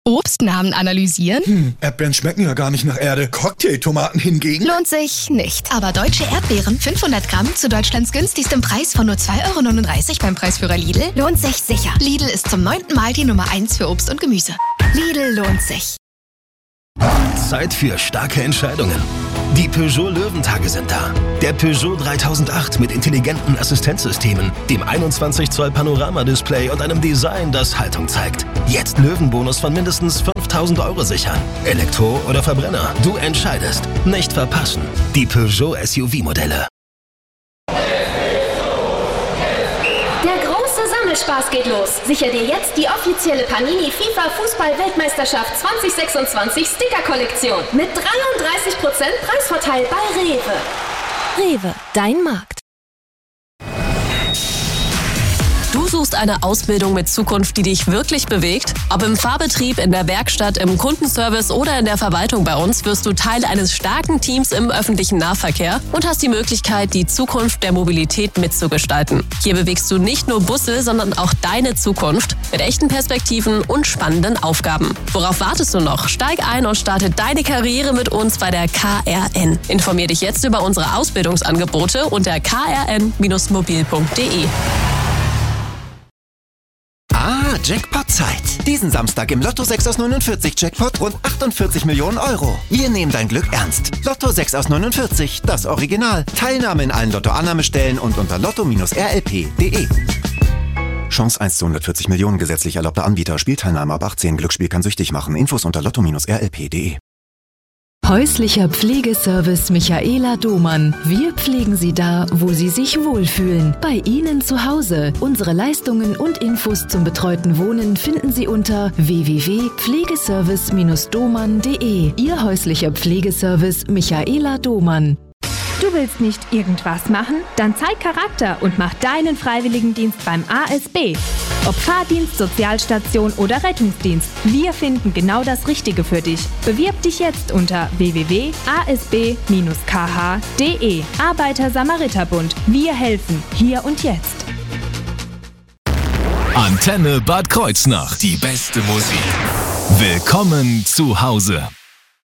Obstnamen analysieren? Erdbeeren schmecken ja gar nicht nach Erde. Cocktailtomaten hingegen? Lohnt sich nicht. Aber deutsche Erdbeeren, 500 Gramm, zu Deutschlands günstigstem Preis von nur 2,39 € beim Preisführer Lidl, lohnt sich sicher. Lidl ist zum 9. Mal die Nummer 1 für Obst und Gemüse. Lidl lohnt sich. Zeit für starke Entscheidungen. Die Peugeot Löwentage sind da. Der Peugeot 3008 mit intelligenten Assistenzsystemen, dem 21 Zoll Panoramadisplay und einem Design, das Haltung zeigt. Jetzt Löwenbonus von mindestens 5.000 € sichern. Elektro oder Verbrenner, du entscheidest. Nicht verpassen. Die Peugeot SUV-Modelle. Spaß geht los. Sicher dir jetzt die offizielle Panini FIFA Fußball-Weltmeisterschaft 2026 Sticker-Kollektion mit 33% Preisvorteil bei Rewe. Rewe, dein Markt. Du suchst eine Ausbildung mit Zukunft, die dich wirklich bewegt? Ob im Fahrbetrieb, in der Werkstatt, im Kundenservice oder in der Verwaltung bei uns, wirst du Teil eines starken Teams im öffentlichen Nahverkehr und hast die Möglichkeit, die Zukunft der Mobilität mitzugestalten. Hier bewegst du nicht nur Busse, sondern auch deine Zukunft mit echten Perspektiven und spannenden Aufgaben. Worauf wartest du noch? Steig ein und starte deine Karriere mit uns bei der KRN. Informier dich jetzt über unsere Ausbildungsangebote unter krn-mobil.de. Jackpot-Zeit. Diesen Samstag im Lotto 6 aus 49 Jackpot rund 48 Millionen €. Wir nehmen dein Glück ernst. Lotto 6 aus 49, das Original. Teilnahme in allen Lotto-Annahmestellen und unter lotto-rlp.de. Chance 1 zu 140 Millionen, gesetzlich erlaubter Anbieter. Spielteilnahme ab 18. Glücksspiel kann süchtig machen. Infos unter lotto-rlp.de. Häuslicher Pflegeservice Michaela Domann. Wir pflegen Sie da, wo Sie sich wohlfühlen. Bei Ihnen zu Hause. Unsere Leistungen und Infos zum betreuten Wohnen finden Sie unter www.pflegeservice-domann.de. Ihr häuslicher Pflegeservice Michaela Domann. Du willst nicht irgendwas machen? Dann zeig Charakter und mach deinen Freiwilligendienst beim ASB. Ob Fahrdienst, Sozialstation oder Rettungsdienst, wir finden genau das Richtige für dich. Bewirb dich jetzt unter www.asb-kh.de. Arbeiter-Samariter-Bund. Wir helfen. Hier und jetzt. Antenne Bad Kreuznach. Die beste Musik. Willkommen zu Hause.